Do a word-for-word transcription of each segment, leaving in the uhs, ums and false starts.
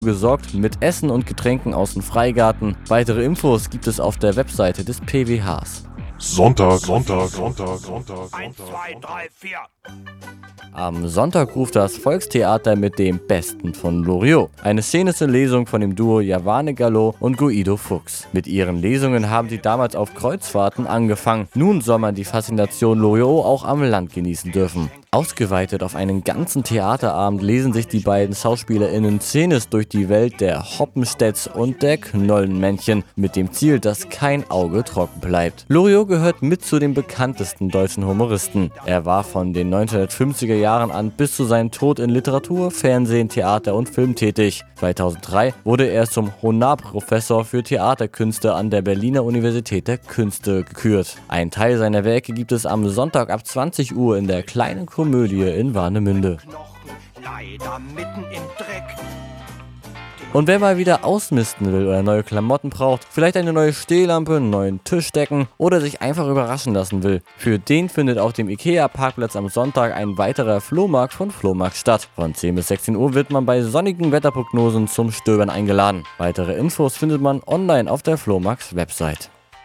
gesorgt mit Essen und Getränken aus dem Freigarten. Weitere Infos gibt es auf der Webseite des P W Hs. Sonntag, Sonntag, Sonntag, Sonntag, eins, zwei, drei, vier. Am Sonntag ruft das Volkstheater mit dem Besten von Loriot. Eine szenische Lesung von dem Duo Javane Gallo und Guido Fuchs. Mit ihren Lesungen haben sie damals auf Kreuzfahrten angefangen. Nun soll man die Faszination Loriot auch am Land genießen dürfen. Ausgeweitet auf einen ganzen Theaterabend lesen sich die beiden SchauspielerInnen szenisch durch die Welt der Hoppenstedts und der Knollenmännchen mit dem Ziel, dass kein Auge trocken bleibt. Loriot gehört mit zu den bekanntesten deutschen Humoristen. Er war von den neunzehnhundertfünfziger Jahren an bis zu seinem Tod in Literatur, Fernsehen, Theater und Film tätig. zweitausenddrei wurde er zum Honorarprofessor für Theaterkünste an der Berliner Universität der Künste gekürt. Ein Teil seiner Werke gibt es am Sonntag ab zwanzig Uhr in der kleinen Komödie in Warnemünde. Leider mitten im Dreck. Und wer mal wieder ausmisten will oder neue Klamotten braucht, vielleicht eine neue Stehlampe, einen neuen Tischdecken oder sich einfach überraschen lassen will, für den findet auf dem IKEA-Parkplatz am Sonntag ein weiterer Flohmarkt von Flohmarkt statt. Von zehn bis sechzehn Uhr wird man bei sonnigen Wetterprognosen zum Stöbern eingeladen. Weitere Infos findet man online auf der Flohmarkt-Website.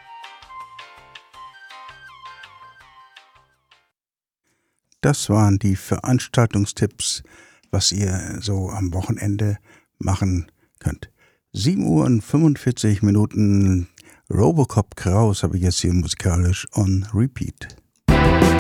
Das waren die Veranstaltungstipps, was ihr so am Wochenende machen könnt. sieben Uhr und fünfundvierzig Minuten Robocop Kraus habe ich jetzt hier musikalisch on Repeat.